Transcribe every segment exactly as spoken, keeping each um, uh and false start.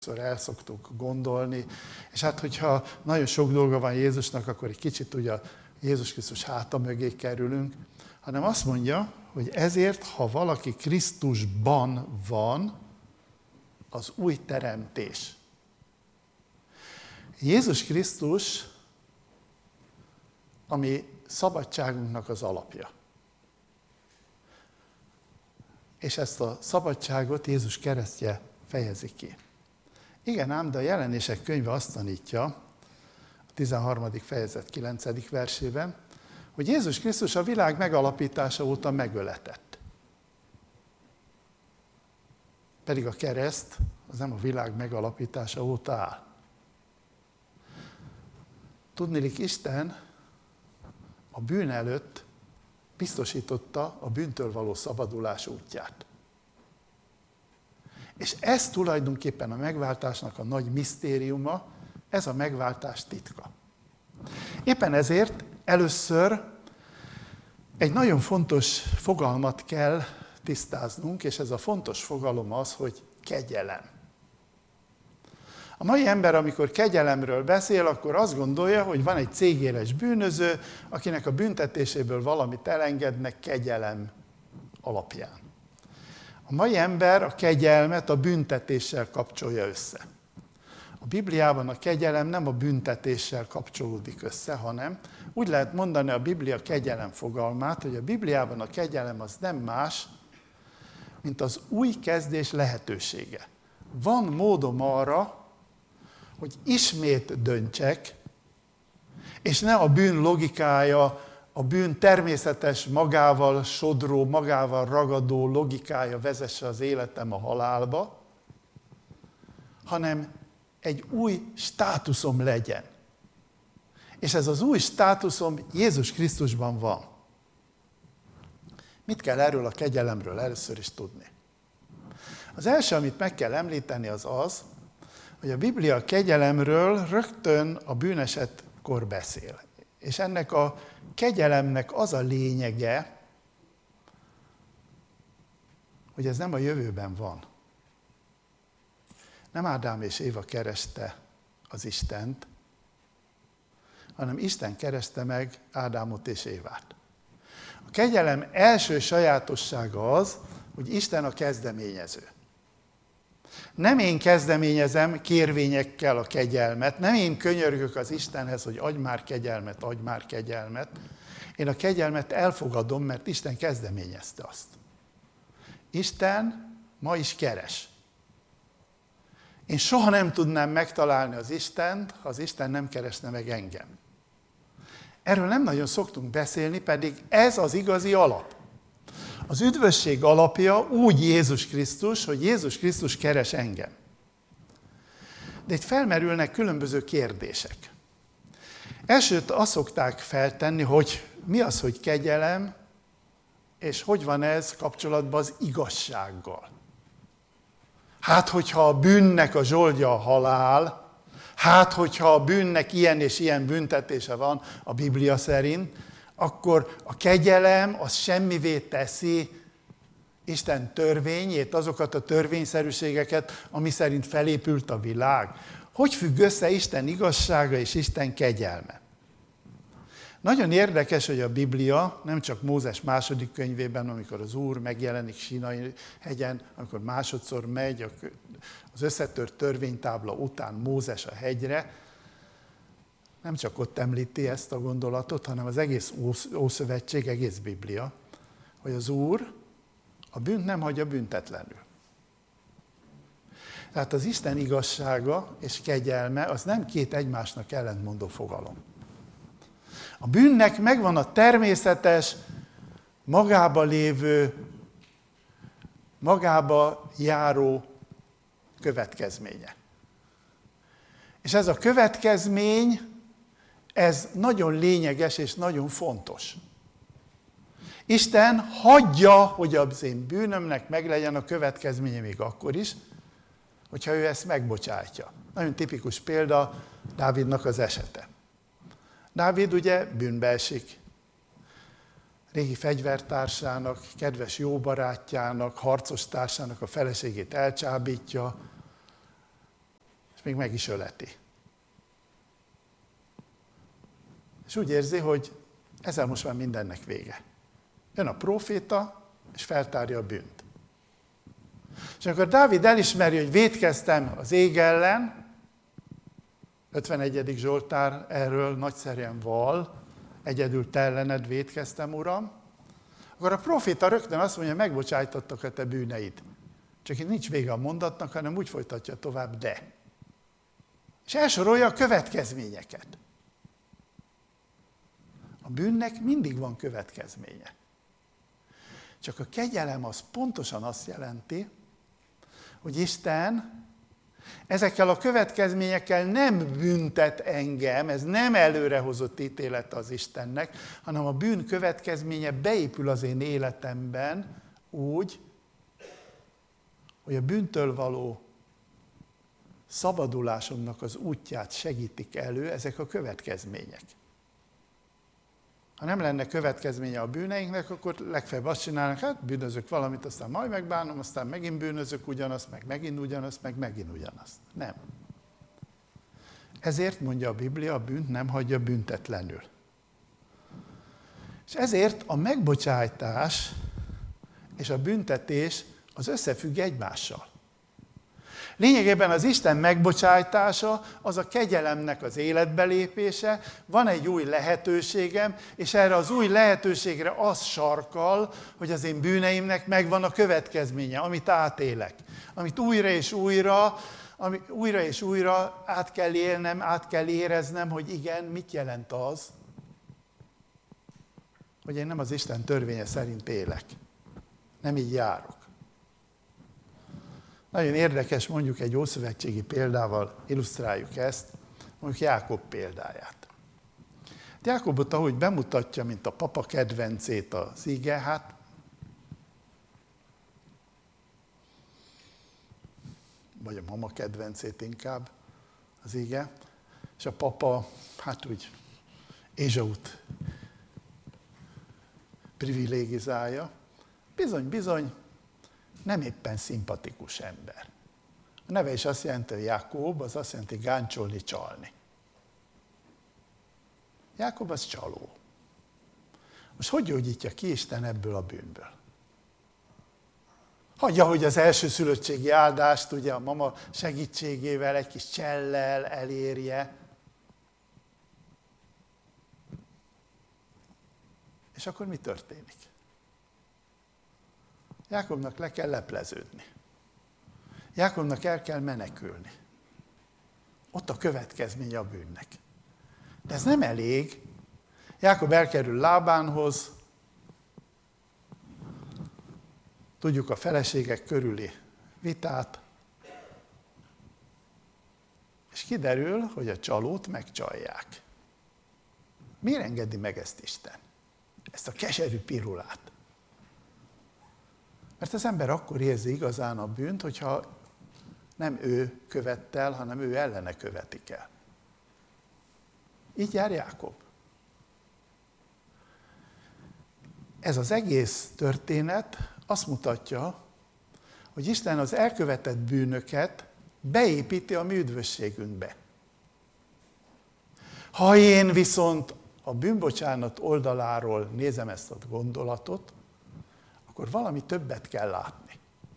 el szoktuk gondolni, és hát hogyha nagyon sok dolga van Jézusnak, akkor egy kicsit ugye Jézus Krisztus háta mögé kerülünk, hanem azt mondja, hogy ezért, ha valaki Krisztusban van, az új teremtés. Jézus Krisztus, ami szabadságunknak az alapja. És ezt a szabadságot Jézus keresztje fejezi ki. Igen ám, de a Jelenések könyve azt tanítja, a tizenharmadik fejezet kilencedik versében, hogy Jézus Krisztus a világ megalapítása óta megöletett. Pedig a kereszt az nem a világ megalapítása óta áll. Tudniillik, Isten a bűn előtt biztosította a bűntől való szabadulás útját. És ez tulajdonképpen a megváltásnak a nagy misztériuma, ez a megváltás titka. Éppen ezért először egy nagyon fontos fogalmat kell tisztáznunk, és ez a fontos fogalom az, hogy kegyelem. A mai ember, amikor kegyelemről beszél, akkor azt gondolja, hogy van egy cégéles bűnöző, akinek a büntetéséből valamit elengednek kegyelem alapján. A mai ember a kegyelmet a büntetéssel kapcsolja össze. A Bibliában a kegyelem nem a büntetéssel kapcsolódik össze, hanem úgy lehet mondani a Biblia kegyelem fogalmát, hogy a Bibliában a kegyelem az nem más, mint az új kezdés lehetősége. Van módom arra, hogy ismét döntsek, és ne a bűn logikája, a bűn természetes, magával sodró, magával ragadó logikája vezesse az életem a halálba, hanem egy új státuszom legyen. És ez az új státuszom Jézus Krisztusban van. Mit kell erről a kegyelemről először is tudni? Az első, amit meg kell említeni, az az, hogy a Biblia a kegyelemről rögtön a bűnesetkor beszél. És ennek a kegyelemnek az a lényege, hogy ez nem a jövőben van. Nem Ádám és Éva kereste az Istent, hanem Isten kereste meg Ádámot és Évát. A kegyelem első sajátossága az, hogy Isten a kezdeményező. Nem én kezdeményezem kérvényekkel a kegyelmet, nem én könyörgök az Istenhez, hogy adj már kegyelmet, adj már kegyelmet. Én a kegyelmet elfogadom, mert Isten kezdeményezte azt. Isten ma is keres. Én soha nem tudnám megtalálni az Istent, ha az Isten nem keresne meg engem. Erről nem nagyon szoktunk beszélni, pedig ez az igazi alap. Az üdvösség alapja úgy Jézus Krisztus, hogy Jézus Krisztus keres engem. De itt felmerülnek különböző kérdések. Elsőt azt szokták feltenni, hogy mi az, hogy kegyelem, és hogy van ez kapcsolatban az igazsággal. Hát, hogyha a bűnnek a zsoldja a halál, hát, hogyha a bűnnek ilyen és ilyen büntetése van a Biblia szerint, akkor a kegyelem az semmivé teszi Isten törvényét, azokat a törvényszerűségeket, ami szerint felépült a világ. Hogy függ össze Isten igazsága és Isten kegyelme? Nagyon érdekes, hogy a Biblia nem csak Mózes második könyvében, amikor az Úr megjelenik Sínai hegyen, amikor másodszor megy az összetört törvénytábla után Mózes a hegyre, nem csak ott említi ezt a gondolatot, hanem az egész Ószövetség, egész Biblia, hogy az Úr a bűnt nem hagyja büntetlenül. Tehát az Isten igazsága és kegyelme az nem két egymásnak ellentmondó fogalom. A bűnnek megvan a természetes, magába lévő, magába járó következménye. És ez a következmény, ez nagyon lényeges és nagyon fontos. Isten hagyja, hogy az én bűnömnek meglegyen a következménye még akkor is, hogyha ő ezt megbocsátja. Nagyon tipikus példa Dávidnak az esete. Dávid ugye bűnbe esik. Régi fegyvertársának, kedves jó barátjának, harcos társának a feleségét elcsábítja, és még meg is öleti. És úgy érzi, hogy ezzel most már mindennek vége. Jön a próféta, és feltárja a bűnt. És amikor Dávid elismeri, hogy vétkeztem az ég ellen, ötvenegyedik Zsoltár erről nagyszerűen val, egyedül te ellened vétkeztem, Uram, akkor a próféta rögtön azt mondja, megbocsájtottak a te bűneid. Csak itt nincs vége a mondatnak, hanem úgy folytatja tovább, de. És elsorolja a következményeket. A bűnnek mindig van következménye. Csak a kegyelem az pontosan azt jelenti, hogy Isten ezekkel a következményekkel nem büntet engem, ez nem előrehozott ítélet az Istennek, hanem a bűn következménye beépül az én életemben úgy, hogy a bűntől való szabadulásomnak az útját segítik elő ezek a következmények. Ha nem lenne következménye a bűneinknek, akkor legfeljebb azt csinálnak, hát bűnözök valamit, aztán majd megbánom, aztán megint bűnözök ugyanazt, meg megint ugyanazt, meg megint ugyanazt. Nem. Ezért mondja a Biblia, a bűnt nem hagyja büntetlenül. És ezért a megbocsájtás és a büntetés az összefügg egymással. Lényegében az Isten megbocsájtása az a kegyelemnek az életbelépése, van egy új lehetőségem, és erre az új lehetőségre az sarkal, hogy az én bűneimnek megvan a következménye, amit átélek. Amit újra és újra, ami újra és újra át kell élnem, át kell éreznem, hogy igen, mit jelent az, hogy én nem az Isten törvénye szerint élek. Nem így járok. Nagyon érdekes, mondjuk egy ószövetségi példával illusztráljuk ezt, mondjuk Jákob példáját. Jákobot, ahogy bemutatja, mint a papa kedvencét az ige, hát vagy a mama kedvencét inkább az ige, és a papa, hát úgy Ézsaut privilegizálja. Bizony, bizony, nem éppen szimpatikus ember. A neve is azt jelenti, hogy Jákob, az azt jelenti gáncsolni, csalni. Jákob az csaló. Most hogy gyógyítja ki Isten ebből a bűnből? Hagyja, hogy az elsőszülöttségi áldást ugye a mama segítségével, egy kis csellel elérje. És akkor mi történik? Jákobnak le kell lepleződni. Jákobnak el kell menekülni. Ott a következménye a bűnnek. De ez nem elég. Jákob elkerül Lábánhoz. Tudjuk a feleségek körüli vitát. És kiderül, hogy a csalót megcsalják. Miért engedi meg ezt Isten? Ezt a keserű pirulát. Mert az ember akkor érzi igazán a bűnt, hogyha nem ő követte el, hanem ő ellene követik el. Így jár Jákob. Ez az egész történet azt mutatja, hogy Isten az elkövetett bűnöket beépíti a mi üdvösségünkbe. Ha én viszont a bűnbocsánat oldaláról nézem ezt a gondolatot, akkor valami többet kell látni.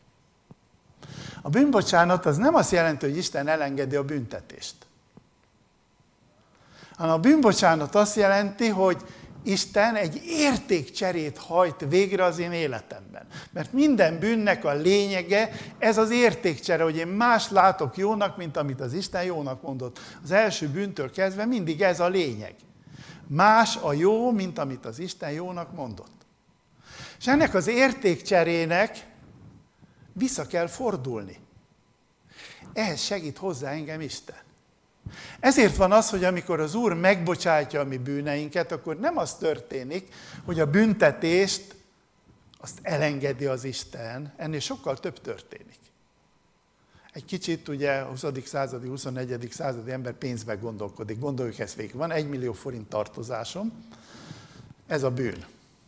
A bűnbocsánat az nem azt jelenti, hogy Isten elengedi a büntetést. Hanem a bűnbocsánat azt jelenti, hogy Isten egy értékcserét hajt végre az én életemben. Mert minden bűnnek a lényege, ez az értékcsere, hogy én más látok jónak, mint amit az Isten jónak mondott. Az első bűntől kezdve mindig ez a lényeg. Más a jó, mint amit az Isten jónak mondott. És ennek az értékcserének vissza kell fordulni. Ehhez segít hozzá engem Isten. Ezért van az, hogy amikor az Úr megbocsátja a mi bűneinket, akkor nem az történik, hogy a büntetést azt elengedi az Isten, ennél sokkal több történik. Egy kicsit ugye a huszadik századi, huszonnegyedik századi ember pénzbe gondolkodik. Gondoljuk ezt végig. Van egy millió forint tartozásom, ez a bűn.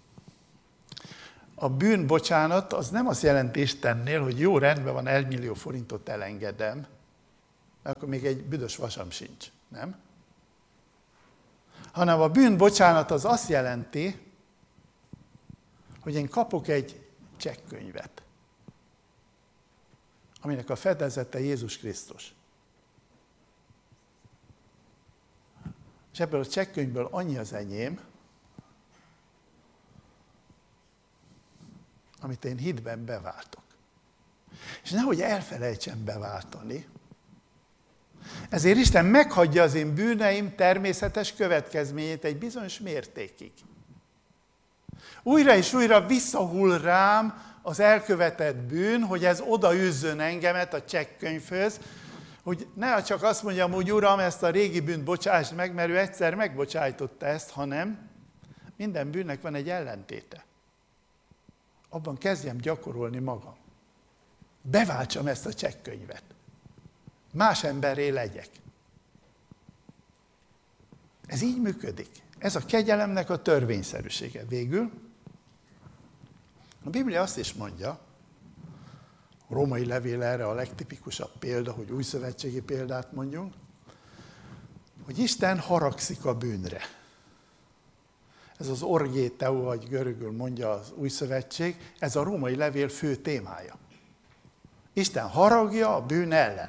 A bűnbocsánat az nem azt jelenti Istennél, hogy jó, rendben van, egy millió forintot elengedem, mert akkor még egy büdös vasam sincs, nem? Hanem a bűnbocsánat az azt jelenti, hogy én kapok egy csekkönyvet, aminek a fedezete Jézus Krisztus. És ebből a csekkönyvből annyi az enyém, amit én hitben beváltok. És nehogy elfelejtsem beváltani. Ezért Isten meghagyja az én bűneim természetes következményét egy bizonyos mértékig. Újra és újra visszahull rám az elkövetett bűn, hogy ez odaüzzön engemet a csekkönyvhöz, hogy ne csak azt mondjam, hogy Uram, ezt a régi bűnt bocsásd meg, mert ő egyszer megbocsájtotta ezt, hanem minden bűnnek van egy ellentéte. Abban kezdjem gyakorolni magam. Beváltsam ezt a csekkönyvet. Más emberré legyek. Ez így működik. Ez a kegyelemnek a törvényszerűsége. Végül a Biblia azt is mondja, a római levél erre a legtipikusabb példa, hogy újszövetségi példát mondjunk, hogy Isten haragszik a bűnre. Ez az orgéteu, vagy görögül mondja az újszövetség, ez a római levél fő témája. Isten haragja a bűn ellen.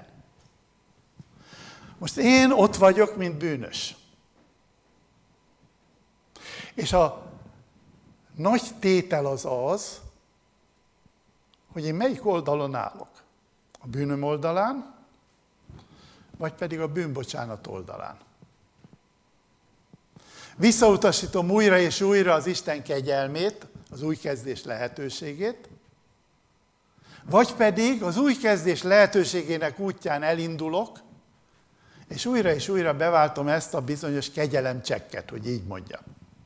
Most én ott vagyok, mint bűnös. És a nagy tétel az az, hogy én melyik oldalon állok. A bűnöm oldalán, vagy pedig a bűnbocsánat oldalán. Visszautasítom újra és újra az Isten kegyelmét, az új kezdés lehetőségét, vagy pedig az új kezdés lehetőségének útján elindulok, és újra és újra beváltom ezt a bizonyos kegyelemcsekket, hogy így mondjam.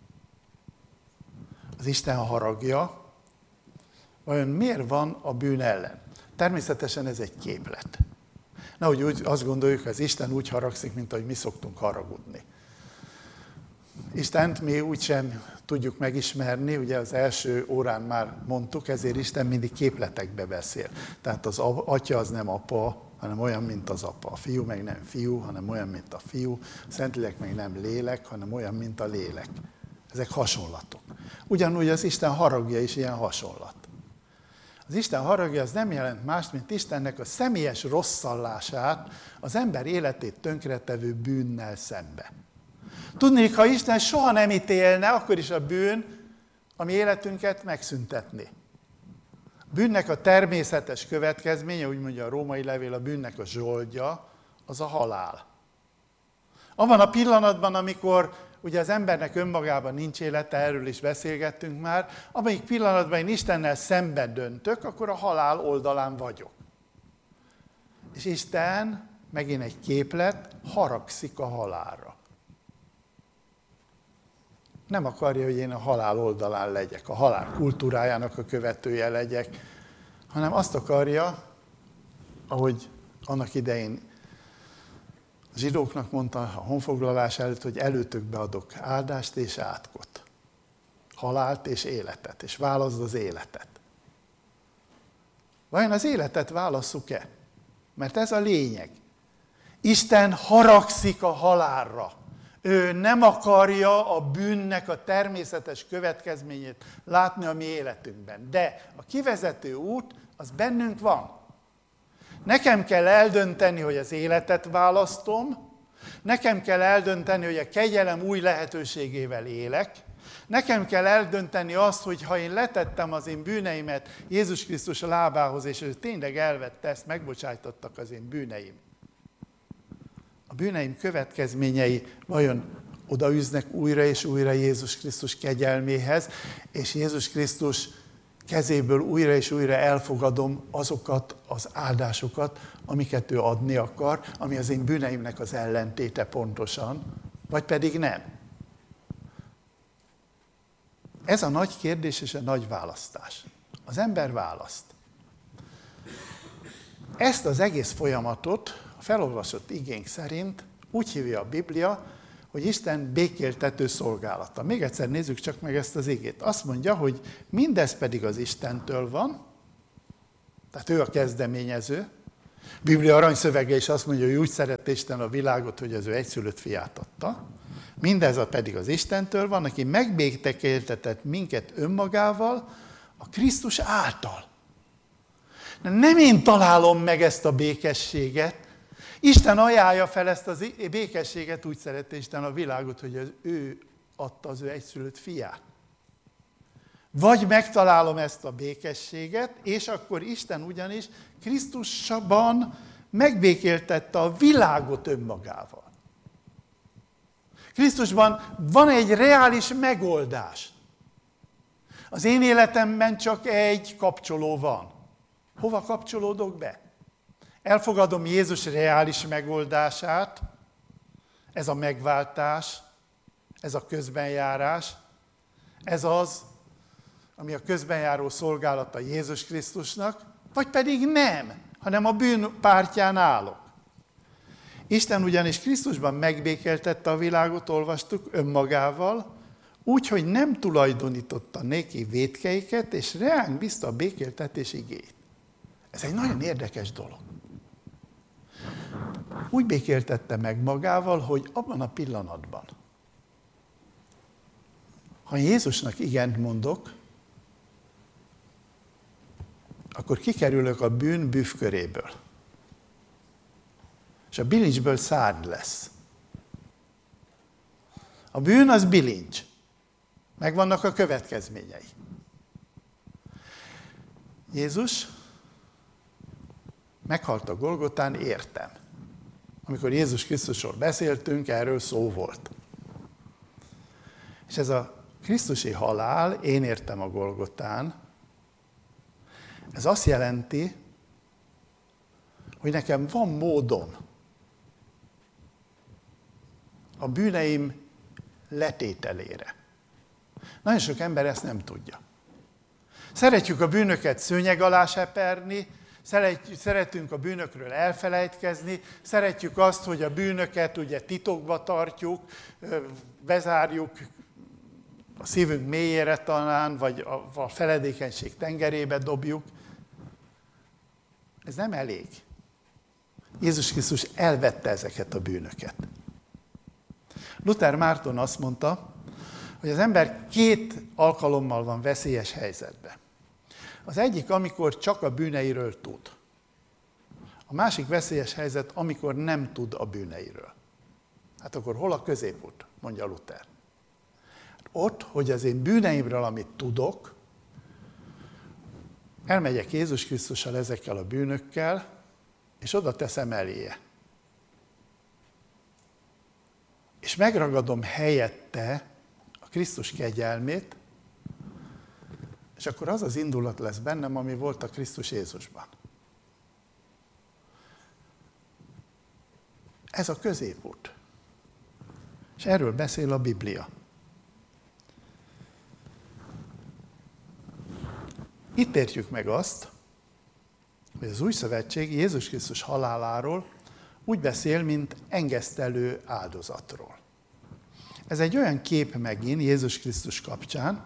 Az Isten haragja, vajon miért van a bűn ellen? Természetesen ez egy képlet. Nehogy úgy azt gondoljuk, hogy az Isten úgy haragszik, mint ahogy mi szoktunk haragudni. Istent mi úgysem tudjuk megismerni, ugye az első órán már mondtuk, ezért Isten mindig képletekbe beszél. Tehát az atya az nem apa, hanem olyan, mint az apa. A fiú meg nem fiú, hanem olyan, mint a fiú. A Szentlélek meg nem lélek, hanem olyan, mint a lélek. Ezek hasonlatok. Ugyanúgy az Isten haragja is ilyen hasonlat. Az Isten haragja az nem jelent más, mint Istennek a személyes rosszallását az ember életét tönkretevő bűnnel szembe. Tudnék, ha Isten soha nem ítélne, akkor is a bűn a mi életünket megszüntetné. A bűnnek a természetes következménye, úgy mondja a római levél, a bűnnek a zsoldja, az a halál. Abban a pillanatban, amikor ugye az embernek önmagában nincs élete, erről is beszélgettünk már, amelyik pillanatban én Istennel szemben döntök, akkor a halál oldalán vagyok. És Isten, megint egy képlet, haragszik a halálra. Nem akarja, hogy én a halál oldalán legyek, a halál kultúrájának a követője legyek, hanem azt akarja, ahogy annak idején a zsidóknak mondta a honfoglalás előtt, hogy előtökbe adok áldást és átkot, halált és életet, és válaszd az életet. Vajon az életet válasszuk-e? Mert ez a lényeg. Isten haragszik a halálra. Ő nem akarja a bűnnek a természetes következményét látni a mi életünkben. De a kivezető út, az bennünk van. Nekem kell eldönteni, hogy az életet választom, nekem kell eldönteni, hogy a kegyelem új lehetőségével élek, nekem kell eldönteni azt, hogy ha én letettem az én bűneimet Jézus Krisztus lábához, és ő tényleg elvette ezt, megbocsájtottak az én bűneim. A bűneim következményei vajon odaüznek újra és újra Jézus Krisztus kegyelméhez, és Jézus Krisztus kezéből újra és újra elfogadom azokat az áldásokat, amiket ő adni akar, ami az én bűneimnek az ellentéte pontosan, vagy pedig nem. Ez a nagy kérdés és a nagy választás. Az ember választ. Ezt az egész folyamatot a felolvasott igénk szerint úgy hívja a Biblia, hogy Isten békéltető szolgálata. Még egyszer nézzük csak meg ezt az igét. Azt mondja, hogy mindez pedig az Istentől van, tehát ő a kezdeményező, Biblia aranyszövege is azt mondja, hogy úgy szerette Isten a világot, hogy az ő egyszülött fiát adta. Mindez a pedig az Istentől van, aki megbékéltetett minket önmagával, a Krisztus által. De nem én találom meg ezt a békességet. Isten ajánlja fel ezt a békességet, úgy szerette Isten a világot, hogy az ő adta az ő egyszülött fiát. Vagy megtalálom ezt a békességet, és akkor Isten ugyanis Krisztusban megbékéltette a világot önmagával. Krisztusban van egy reális megoldás. Az én életemben csak egy kapcsoló van. Hova kapcsolódok be? Elfogadom Jézus reális megoldását, ez a megváltás, ez a közbenjárás, ez az, ami a közbenjáró szolgálata Jézus Krisztusnak, vagy pedig nem, hanem a bűn pártján állok. Isten ugyanis Krisztusban megbékéltette a világot, olvastuk, önmagával, úgy, hogy nem tulajdonította néki vétkeiket, és reánk bízta a békéltetés igényt. Ez egy nagyon érdekes dolog. Úgy békéltette meg magával, hogy abban a pillanatban, ha Jézusnak igent mondok, akkor kikerülök a bűn bűvköréből. És a bilincsből szárny lesz. A bűn az bilincs. Megvannak a következményei. Jézus meghalt a Golgotán, értem. Amikor Jézus Krisztusról beszéltünk, erről szó volt. És ez a krisztusi halál, én értem a Golgotán, ez azt jelenti, hogy nekem van módom a bűneim letételére. Nagyon sok ember ezt nem tudja. Szeretjük a bűnöket szőnyeg alá seperni, szeretünk a bűnökről elfelejtkezni, szeretjük azt, hogy a bűnöket ugye titokba tartjuk, bezárjuk a szívünk mélyére talán, vagy a feledékenység tengerébe dobjuk. Ez nem elég. Jézus Krisztus elvette ezeket a bűnöket. Luther Márton azt mondta, hogy az ember két alkalommal van veszélyes helyzetben. Az egyik, amikor csak a bűneiről tud. A másik veszélyes helyzet, amikor nem tud a bűneiről. Hát akkor hol a középút, mondja Luther. Ott, hogy az én bűneimről, amit tudok, elmegyek Jézus Krisztussal ezekkel a bűnökkel, és oda teszem eléje. És megragadom helyette a Krisztus kegyelmét, és akkor az az indulat lesz bennem, ami volt a Krisztus Jézusban. Ez a középút. És erről beszél a Biblia. Itt értjük meg azt, hogy az új szövetség Jézus Krisztus haláláról úgy beszél, mint engesztelő áldozatról. Ez egy olyan kép megint Jézus Krisztus kapcsán,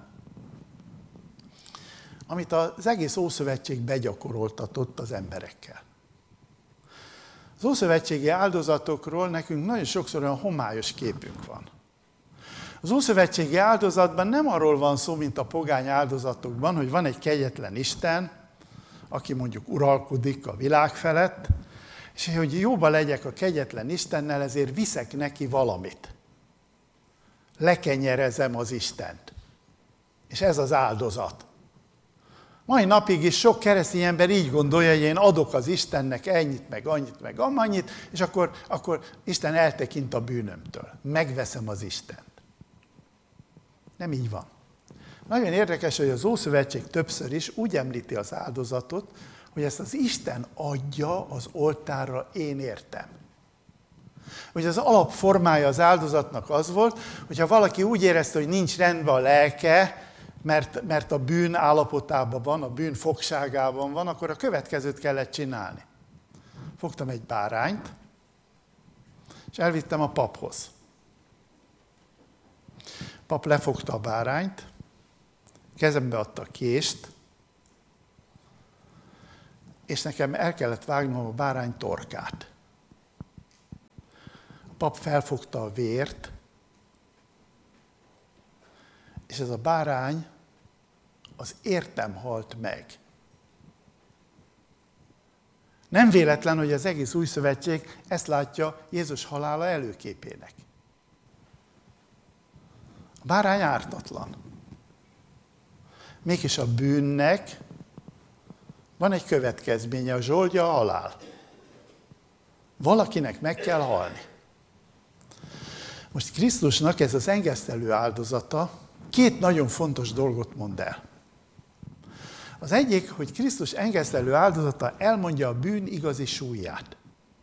amit az egész Ószövetség begyakoroltatott az emberekkel. Az ószövetségi áldozatokról nekünk nagyon sokszor olyan homályos képünk van. Az ószövetségi áldozatban nem arról van szó, mint a pogány áldozatokban, hogy van egy kegyetlen Isten, aki mondjuk uralkodik a világ felett, és hogy jóba legyek a kegyetlen Istennel, ezért viszek neki valamit. Lekenyerezem az Istent. És ez az áldozat. Mai napig is sok keresztény ember így gondolja, hogy én adok az Istennek ennyit, meg annyit, meg amannyit, és akkor, akkor Isten eltekint a bűnömtől. Megveszem az Istent. Nem így van. Nagyon érdekes, hogy az Ószövetség többször is úgy említi az áldozatot, hogy ezt az Isten adja az oltárra, én értem. Hogy az alapformája az áldozatnak az volt, hogyha valaki úgy érezte, hogy nincs rendben a lelke, mert, mert a bűn állapotában van, a bűn fogságában van, akkor a következőt kellett csinálni. Fogtam egy bárányt, és elvittem a paphoz. A pap lefogta a bárányt, kezembe adta a kést, és nekem el kellett vágnom a bárány torkát. A pap felfogta a vért, és ez a bárány az értem halt meg. Nem véletlen, hogy az egész új szövetség ezt látja Jézus halála előképének. A bárány ártatlan. Mégis a bűnnek van egy következménye, a zsoldja a halál. Valakinek meg kell halni. Most Krisztusnak ez az engesztelő áldozata két nagyon fontos dolgot mond el. Az egyik, hogy Krisztus engesztelő áldozata elmondja a bűn igazi súlyát.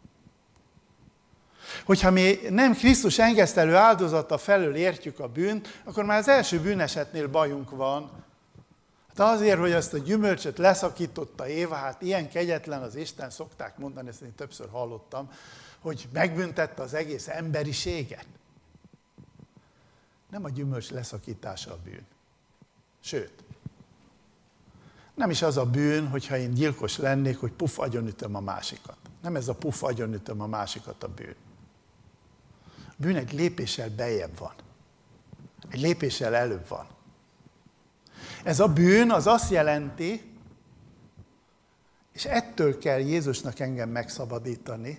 Hogyha mi nem Krisztus engesztelő áldozata felől értjük a bűnt, akkor már az első bűnesetnél bajunk van. De azért, hogy ezt a gyümölcsöt leszakította Éva, hát ilyen kegyetlen az Isten, szokták mondani, ezt én többször hallottam, hogy megbüntette az egész emberiséget. Nem a gyümölcs leszakítása a bűn. Sőt, nem is az a bűn, hogyha én gyilkos lennék, hogy puf, agyonütöm a másikat. Nem ez a puf, agyonütöm a másikat a bűn. A bűn egy lépéssel beljebb van. Egy lépéssel előbb van. Ez a bűn az azt jelenti, és ettől kell Jézusnak engem megszabadítani,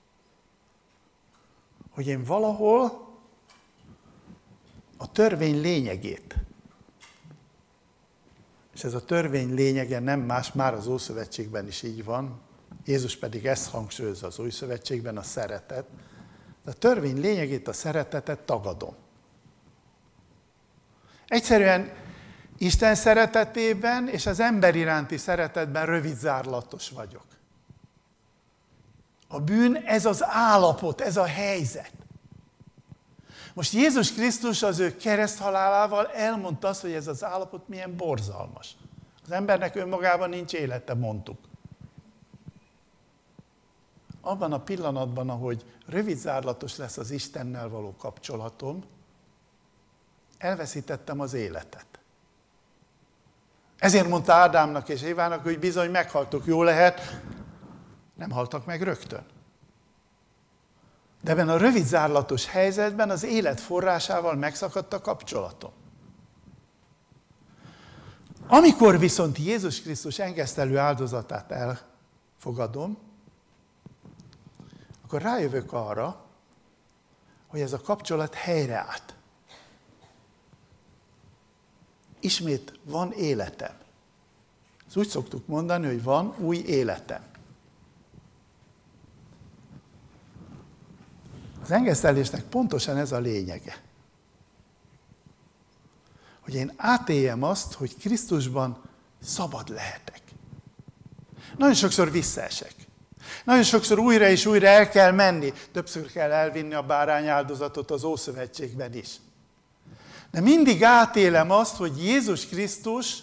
hogy én valahol a törvény lényegét, és ez a törvény lényege nem más, már az Ószövetségben is így van, Jézus pedig ezt hangsúlyozza az Új Szövetségben, a szeretet, de a törvény lényegét, a szeretetet tagadom. Egyszerűen Isten szeretetében és az ember iránti szeretetben rövidzárlatos vagyok. A bűn ez az állapot, ez a helyzet. Most Jézus Krisztus az ő kereszthalálával elmondta azt, hogy ez az állapot milyen borzalmas. Az embernek önmagában nincs élete, mondtuk. Abban a pillanatban, ahogy rövidzárlatos lesz az Istennel való kapcsolatom, elveszítettem az életet. Ezért mondta Ádámnak és Évának, hogy bizony meghaltok, jó lehet, nem haltak meg rögtön. De ebben a rövidzárlatos helyzetben az élet forrásával megszakadt a kapcsolatom. Amikor viszont Jézus Krisztus engesztelő áldozatát elfogadom, akkor rájövök arra, hogy ez a kapcsolat helyreállt. Ismét van életem. Ezt úgy szoktuk mondani, hogy van új életem. Az engesztelésnek pontosan ez a lényege. Hogy én átéljem azt, hogy Krisztusban szabad lehetek. Nagyon sokszor visszaesek. Nagyon sokszor újra és újra el kell menni. Többször kell elvinni a bárányáldozatot az Ószövetségben is. De mindig átélem azt, hogy Jézus Krisztus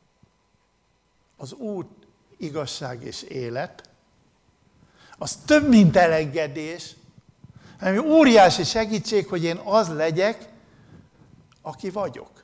az út, igazság és élet, az több, mint elengedés, hanem óriási segítség, hogy én az legyek, aki vagyok.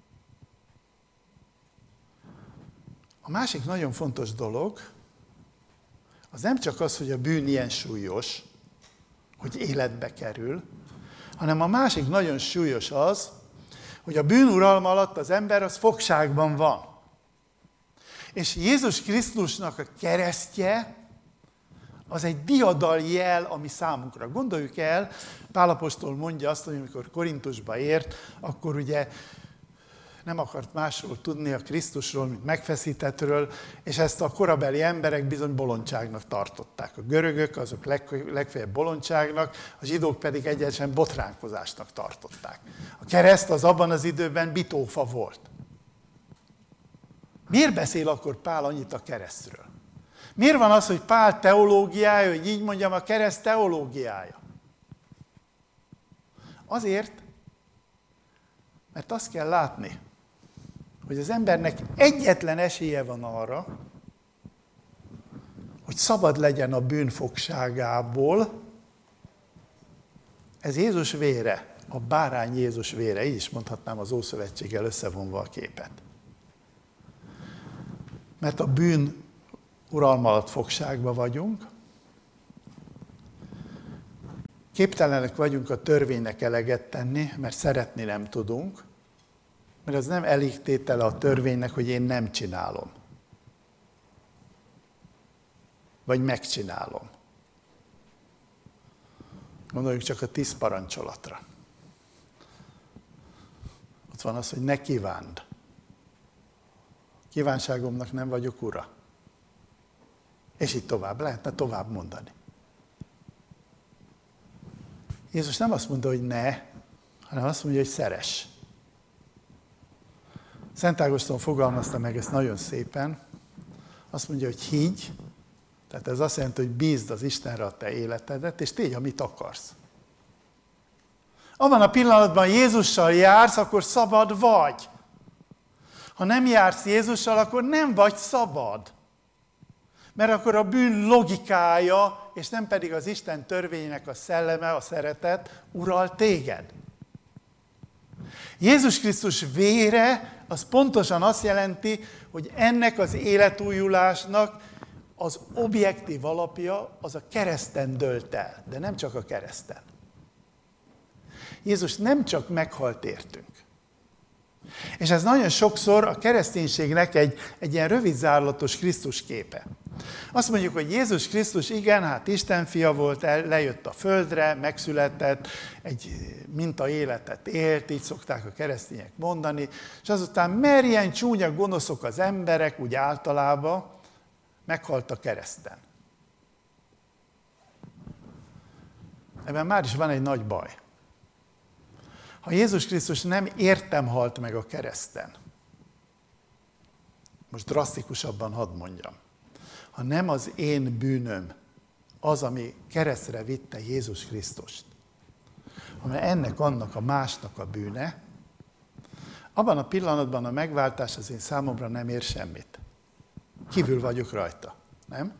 A másik nagyon fontos dolog, az nem csak az, hogy a bűn ilyen súlyos, hogy életbe kerül, hanem a másik nagyon súlyos az, hogy a bűn uralma alatt az ember az fogságban van. És Jézus Krisztusnak a keresztje az egy diadal-jel, ami számunkra. Gondoljuk el, Pál apostol mondja azt, hogy amikor Korintusba ért, akkor ugye nem akart másról tudni a Krisztusról, mint megfeszítettről, és ezt a korabeli emberek bizony bolondságnak tartották. A görögök azok leg, legfeljebb bolondságnak, a zsidók pedig egyesen botránkozásnak tartották. A kereszt az abban az időben bitófa volt. Miért beszél akkor Pál annyit a keresztről? Miért van az, hogy Pál teológiája, hogy így mondjam, a kereszt teológiája? Azért, mert azt kell látni, hogy az embernek egyetlen esélye van arra, hogy szabad legyen a bűn fogságából. Ez Jézus vére, a bárány Jézus vére, így is mondhatnám az Ószövetséggel összevonva a képet. Mert a bűn uralma alatt fogságba vagyunk. Képtelenek vagyunk a törvénynek eleget tenni, mert szeretni nem tudunk, mert az nem elégtétele a törvénynek, hogy én nem csinálom. Vagy megcsinálom. Gondoljunk csak a tíz parancsolatra. Ott van az, hogy ne kívánd. Kívánságomnak nem vagyok ura. És így tovább, lehetne tovább mondani. Jézus nem azt mondta, hogy ne, hanem azt mondja, hogy szeress. Szent Ágoston fogalmazta meg ezt nagyon szépen. Azt mondja, hogy higgy, tehát ez azt jelenti, hogy bízd az Istenre a te életedet, és tégy, amit akarsz. Abban a pillanatban Jézussal jársz, akkor szabad vagy. Ha nem jársz Jézussal, akkor nem vagy szabad. Mert akkor a bűn logikája, és nem pedig az Isten törvénynek a szelleme, a szeretet ural téged. Jézus Krisztus vére az pontosan azt jelenti, hogy ennek az életújulásnak az objektív alapja az a kereszten dőlt el, de nem csak a kereszten. Jézus nem csak meghalt értünk. És ez nagyon sokszor a kereszténységnek egy, egy ilyen rövidzárlatos Krisztus képe. Azt mondjuk, hogy Jézus Krisztus igen, hát Isten fia volt, el, lejött a földre, megszületett, egy minta életet élt, így szokták a keresztények mondani, és azután mert ilyen csúnya gonoszok az emberek, úgy általában, meghalt a kereszten. Ebben már is van egy nagy baj. Ha Jézus Krisztus nem értem halt meg a kereszten, most drasztikusabban hadd mondjam, ha nem az én bűnöm az, ami keresztre vitte Jézus Krisztust, hanem ennek, annak, a másnak a bűne, abban a pillanatban a megváltás az én számomra nem ér semmit. Kívül vagyok rajta, nem?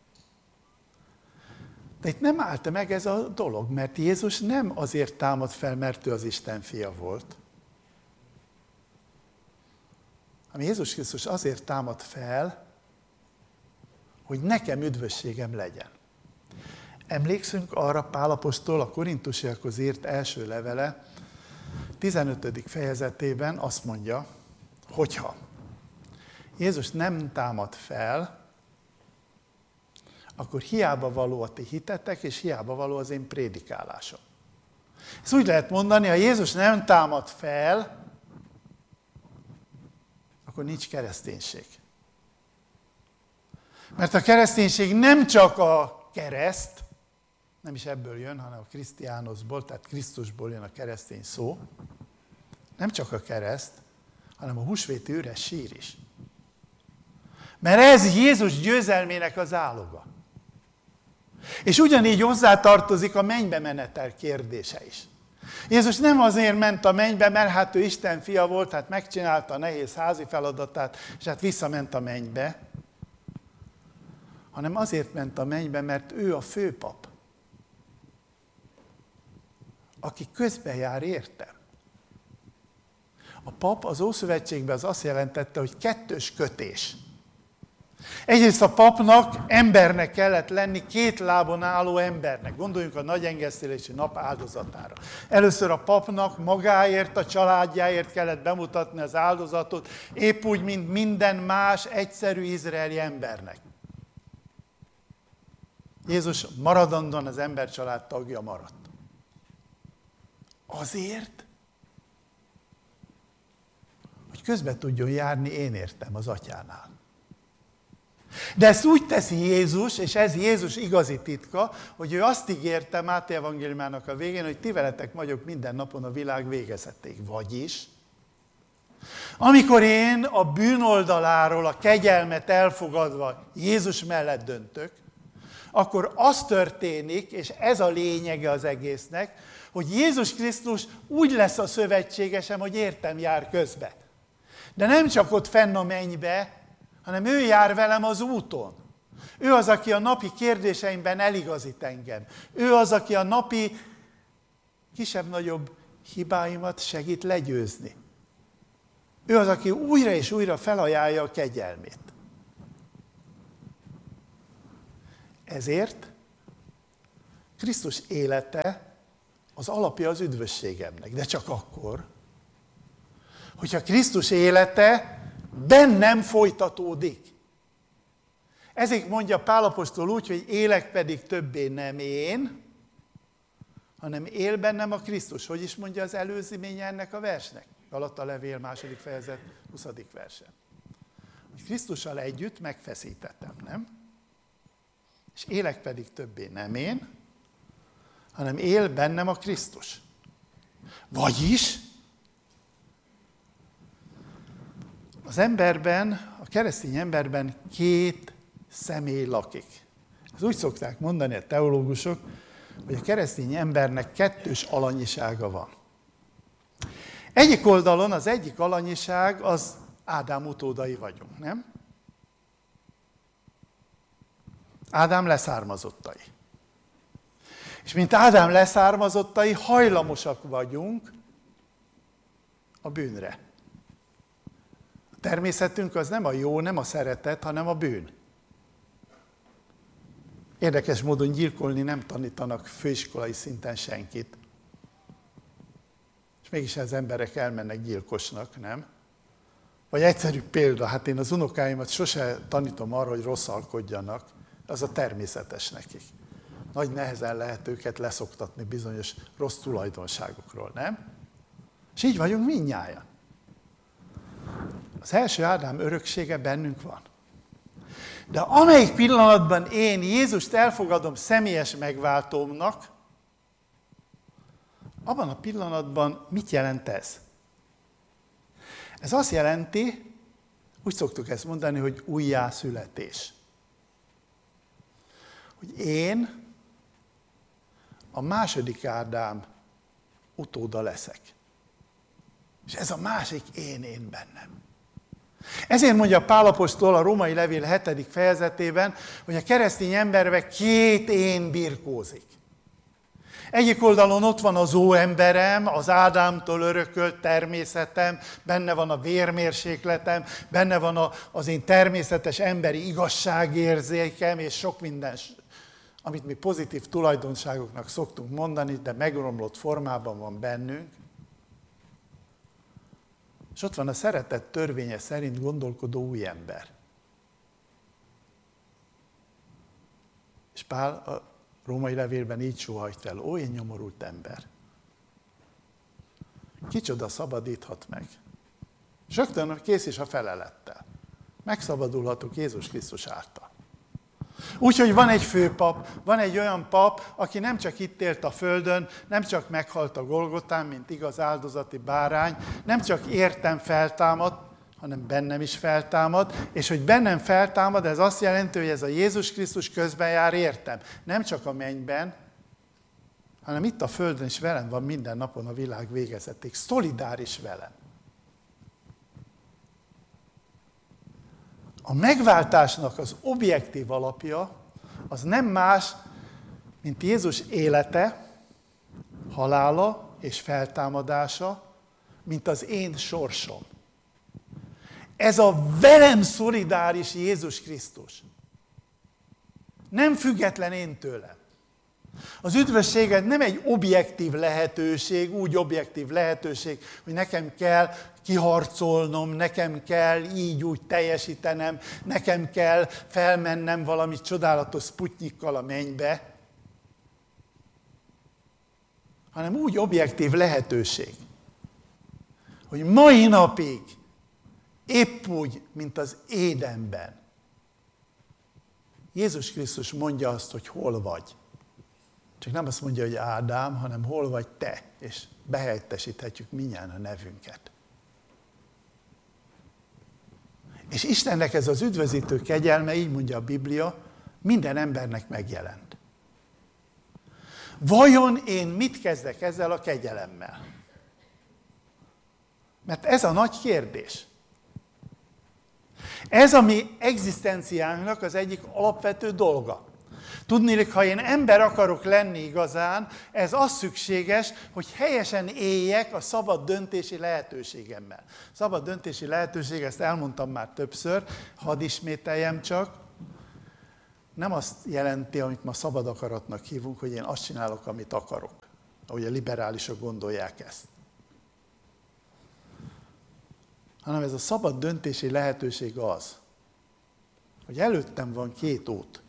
De itt nem állt meg ez a dolog, mert Jézus nem azért támad fel, mert ő az Isten fia volt, hanem Jézus Krisztus azért támad fel, hogy nekem üdvösségem legyen. Emlékszünk arra, Pál apostol a korintusiakhoz írt első levele tizenötödik fejezetében azt mondja, hogyha Jézus nem támad fel, akkor hiába való a ti hitetek, és hiába való az én prédikálásom. Ezt úgy lehet mondani, ha Jézus nem támad fel, akkor nincs kereszténység. Mert a kereszténység nem csak a kereszt, nem is ebből jön, hanem a Krisztiánoszból, tehát Krisztusból jön a keresztény szó, nem csak a kereszt, hanem a húsvéti üres sír is. Mert ez Jézus győzelmének az áloga. És ugyanígy hozzátartozik a mennybe menetel kérdése is. Jézus nem azért ment a mennybe, mert hát ő Isten fia volt, hát megcsinálta a nehéz házi feladatát, és hát visszament a mennybe, hanem azért ment a mennybe, mert ő a főpap, aki közbe jár érte. A pap az Ószövetségben az azt jelentette, hogy kettős kötés. Egyrészt a papnak embernek kellett lenni, két lábon álló embernek. Gondoljunk a nagyengesztelési nap áldozatára. Először a papnak magáért, a családjáért kellett bemutatni az áldozatot, épp úgy, mint minden más egyszerű izraeli embernek. Jézus maradandóan az embercsalád tagja maradt. Azért, hogy közbe tudjon járni én értem az atyánál. De ezt úgy teszi Jézus, és ez Jézus igazi titka, hogy ő azt ígérte Máté evangéliumának a végén, hogy ti veletek vagyok minden napon a világ végezetéig. Vagyis, amikor én a bűn oldaláról a kegyelmet elfogadva Jézus mellett döntök, akkor az történik, és ez a lényege az egésznek, hogy Jézus Krisztus úgy lesz a szövetségesem, hogy értem jár közbe. De nem csak ott fenn a mennybe, hanem ő jár velem az úton. Ő az, aki a napi kérdéseimben eligazít engem. Ő az, aki a napi kisebb-nagyobb hibáimat segít legyőzni. Ő az, aki újra és újra felajánlja a kegyelmét. Ezért Krisztus élete az alapja az üdvösségemnek, de csak akkor, hogyha Krisztus élete bennem folytatódik. Ezért mondja Pál apostol úgy, hogy élek pedig többé nem én, hanem él bennem a Krisztus. Hogy is mondja az előzménye ennek a versnek? Galatta levél második fejezet, huszadik verse. Hogy Krisztussal együtt megfeszítettem, nem? És élek pedig többé nem én, hanem él bennem a Krisztus. Vagyis az emberben, a keresztény emberben két személy lakik. Ezt úgy szokták mondani a teológusok, hogy a keresztény embernek kettős alanyisága van. Egyik oldalon az egyik alanyiság az Ádám utódai vagyunk, nem? Ádám leszármazottai. És mint Ádám leszármazottai, hajlamosak vagyunk a bűnre. A természetünk az nem a jó, nem a szeretet, hanem a bűn. Érdekes módon gyilkolni nem tanítanak főiskolai szinten senkit. És mégis az emberek elmennek gyilkosnak, nem? Vagy egyszerű példa, hát én az unokáimat sose tanítom arra, hogy rosszalkodjanak, az a természetes nekik. Nagy nehezen lehet őket leszoktatni bizonyos rossz tulajdonságokról, nem? És így vagyunk mindnyájan. Az első Ádám öröksége bennünk van. De amelyik pillanatban én Jézust elfogadom személyes megváltómnak, abban a pillanatban mit jelent ez? Ez azt jelenti, úgy szoktuk ezt mondani, hogy újjászületés. Hogy én a második Ádám utóda leszek. És ez a másik én, én bennem. Ezért mondja Pál apostol a római levél hetedik fejezetében, hogy a keresztény emberben két én birkózik. Egyik oldalon ott van az óemberem, az Ádámtól örökölt természetem, benne van a vérmérsékletem, benne van az én természetes emberi igazságérzékem, és sok minden, amit mi pozitív tulajdonságoknak szoktunk mondani, de megromlott formában van bennünk. És ott van a szeretet törvénye szerint gondolkodó új ember. És Pál a római levélben így sóhajt fel: ó, én nyomorult ember! Kicsoda szabadíthat meg? És rögtön kész is a felelettel. Megszabadulhatok Jézus Krisztus által. Úgyhogy van egy főpap, van egy olyan pap, aki nem csak itt élt a földön, nem csak meghalt a Golgotán, mint igaz áldozati bárány, nem csak értem feltámad, hanem bennem is feltámad, és hogy bennem feltámad, ez azt jelenti, hogy ez a Jézus Krisztus közben jár értem. Nem csak a mennyben, hanem itt a földön is velem van minden napon a világ végezetig. Szolidáris velem. A megváltásnak az objektív alapja az nem más, mint Jézus élete, halála és feltámadása, mint az én sorsom. Ez a velem szolidáris Jézus Krisztus. Nem független én tőlem. Az üdvösséget nem egy objektív lehetőség, úgy objektív lehetőség, hogy nekem kell kiharcolnom, nekem kell így úgy teljesítenem, nekem kell felmennem valami csodálatos Sputnyikkal a mennybe, hanem úgy objektív lehetőség, hogy mai napig épp úgy, mint az Édenben, Jézus Krisztus mondja azt, hogy hol vagy. Csak nem azt mondja, hogy Ádám, hanem hol vagy te, és behelyettesíthetjük mindjárt a nevünket. És Istennek ez az üdvözítő kegyelme, így mondja a Biblia, minden embernek megjelent. Vajon én mit kezdek ezzel a kegyelemmel? Mert ez a nagy kérdés. Ez a mi egzisztenciánknak az egyik alapvető dolga. Tudniillik, ha én ember akarok lenni igazán, ez az szükséges, hogy helyesen éljek a szabad döntési lehetőségemmel. Szabad döntési lehetőség, ezt elmondtam már többször, hadd ismételjem csak. nem azt jelenti, amit ma szabad akaratnak hívunk, hogy én azt csinálok, amit akarok, ahogy a liberálisok gondolják ezt. Hanem ez a szabad döntési lehetőség az, hogy előttem van két út.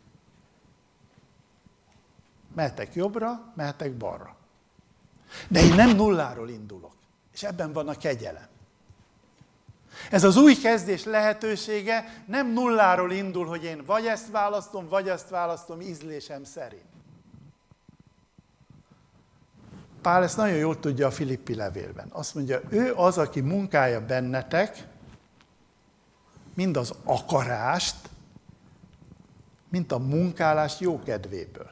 Mehetek jobbra, mehetek balra. De én nem nulláról indulok. És ebben van a kegyelem. Ez az új kezdés lehetősége nem nulláról indul, hogy én vagy ezt választom, vagy ezt választom ízlésem szerint. Pál ezt nagyon jól tudja a Filippi levélben. Azt mondja, ő az, aki munkálja bennetek, mind az akarást, mint a munkálást jókedvéből.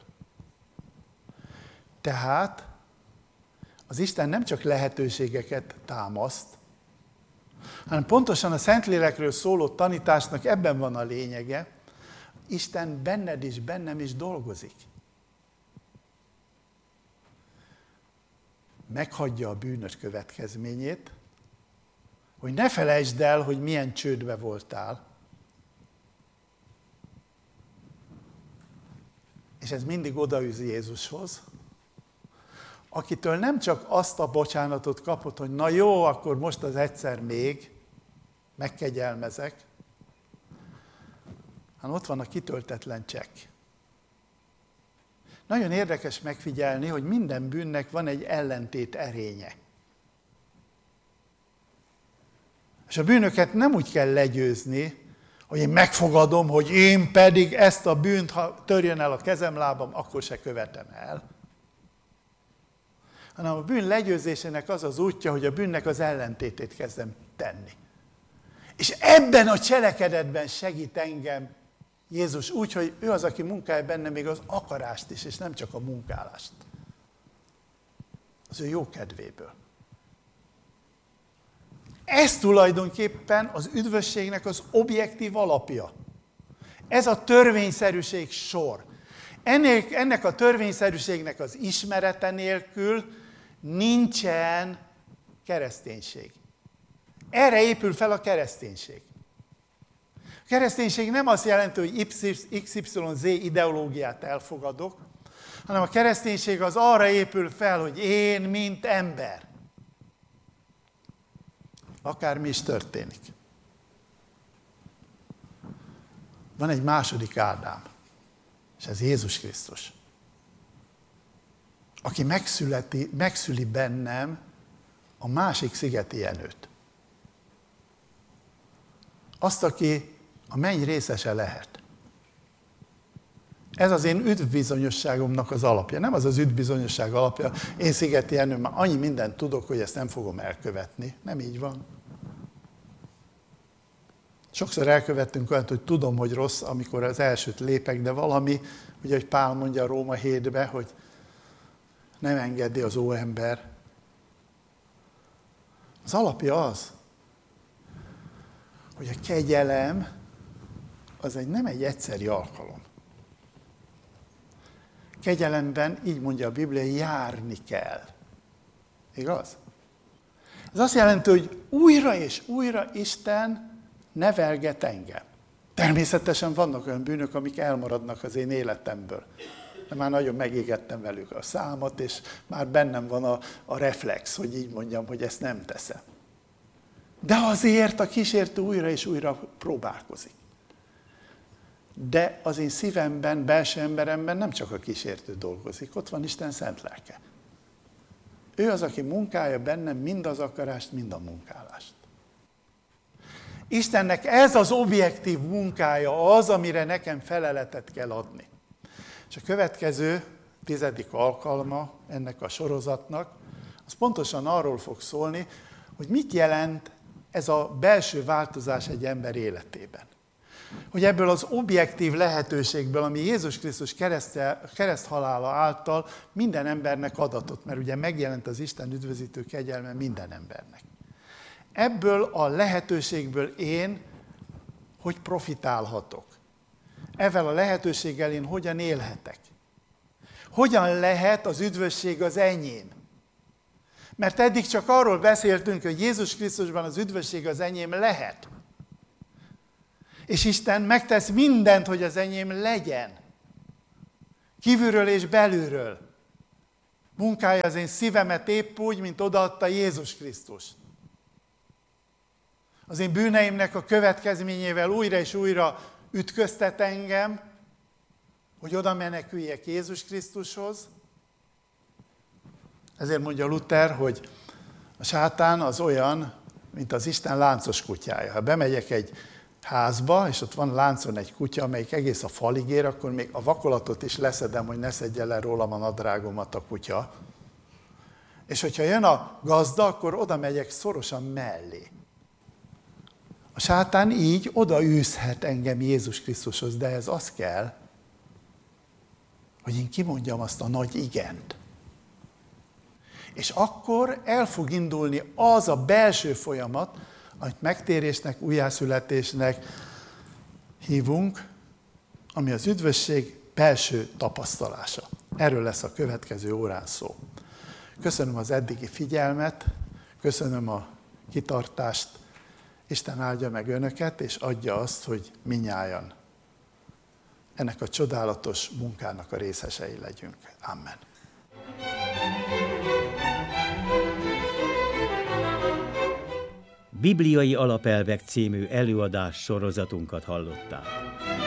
Tehát az Isten nem csak lehetőségeket támaszt, hanem pontosan a Szentlélekről szóló tanításnak ebben van a lényege, Isten benned is, bennem is dolgozik. Meghagyja a bűnöd következményét, hogy ne felejtsd el, hogy milyen csődbe voltál. És ez mindig odaüz Jézushoz, akitől nem csak azt a bocsánatot kapott, hogy na jó, akkor most az egyszer még megkegyelmezek, hanem ott van a kitöltetlen csekk. Nagyon érdekes megfigyelni, hogy minden bűnnek van egy ellentét erénye. És a bűnöket nem úgy kell legyőzni, hogy én megfogadom, hogy én pedig ezt a bűnt, ha törjön el a kezem, lábam, akkor se követem el. Hanem a bűn legyőzésének az az útja, hogy a bűnnek az ellentétét kezdem tenni. És ebben a cselekedetben segít engem Jézus úgy, hogy ő az, aki munkálja benne még az akarást is, és nem csak a munkálást. Az ő jó kedvéből. Ez tulajdonképpen az üdvösségnek az objektív alapja. Ez a törvényszerűség sor. Ennek, ennek a törvényszerűségnek az ismerete nélkül nincsen kereszténység. Erre épül fel a kereszténység. A kereszténység nem azt jelenti, hogy iksz ipszilon zé ideológiát elfogadok, hanem a kereszténység az arra épül fel, hogy én, mint ember, akármi is történik. Van egy második Ádám, és ez Jézus Krisztus, aki megszületi, megszüli bennem a másik Szigeti Jenőt. Azt, aki a menny részese lehet. Ez az én üdvbizonyosságomnak az alapja. Nem az az üdvbizonyosság alapja, én Szigeti Jenő, már annyi mindent tudok, hogy ezt nem fogom elkövetni. Nem így van. Sokszor elkövettünk olyat, hogy tudom, hogy rossz, amikor az elsőt lépek, de valami, ugye, hogy Pál mondja a Róma hétbe, hogy nem engedi az óember. Az alapja az, hogy a kegyelem az egy, nem egy egyszeri alkalom. Kegyelemben, így mondja a Biblia, járni kell. Igaz? Ez azt jelenti, hogy újra és újra Isten nevelget engem. Természetesen vannak olyan bűnök, amik elmaradnak az én életemből. De már nagyon megégettem velük a számot, és már bennem van a, a reflex, hogy így mondjam, hogy ezt nem teszem. De azért a kísértő újra és újra próbálkozik. De az én szívemben, belső emberemben nem csak a kísértő dolgozik, ott van Isten szent lelke. Ő az, aki munkálja bennem mind az akarást, mind a munkálást. Istennek ez az objektív munkája az, amire nekem feleletet kell adni. És a következő, tizedik alkalma ennek a sorozatnak, az pontosan arról fog szólni, hogy mit jelent ez a belső változás egy ember életében. Hogy ebből az objektív lehetőségből, ami Jézus Krisztus kereszthalála által minden embernek adatott, mert ugye megjelent az Isten üdvözítő kegyelme minden embernek. Ebből a lehetőségből én hogy profitálhatok? Ezzel a lehetőséggel én hogyan élhetek? Hogyan lehet az üdvösség az enyém? Mert eddig csak arról beszéltünk, hogy Jézus Krisztusban az üdvösség az enyém lehet. És Isten megtesz mindent, hogy az enyém legyen. Kívülről és belülről. Munkálja az én szívemet épp úgy, mint odaadta Jézus Krisztus. Az én bűneimnek a következményével újra és újra ütköztet engem, hogy oda meneküljek Jézus Krisztushoz. Ezért mondja Luther, hogy a sátán az olyan, mint az Isten láncos kutyája. Ha bemegyek egy házba, és ott van láncon egy kutya, amelyik egész a falig ér, akkor még a vakolatot is leszedem, hogy ne szedje le rólam a nadrágomat a kutya. És hogyha jön a gazda, akkor oda megyek szorosan mellé. A sátán így odaűzhet engem Jézus Krisztushoz, de ez az kell, hogy én kimondjam azt a nagy igent. És akkor el fog indulni az a belső folyamat, amit megtérésnek, újjászületésnek hívunk, ami az üdvösség belső tapasztalása. Erről lesz a következő órán szó. Köszönöm az eddigi figyelmet, köszönöm a kitartást, Isten áldja meg önöket, és adja azt, hogy minnyájan ennek a csodálatos munkának a részesei legyünk. Amen. Bibliai Alapelvek című előadás sorozatunkat hallották.